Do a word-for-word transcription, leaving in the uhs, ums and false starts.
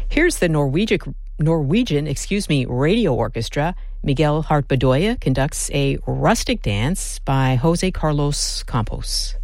Here's the Norwegian, Norwegian, excuse me, radio orchestra. Miguel Hart Bedoya conducts a rustic dance by Jose Carlos Campos.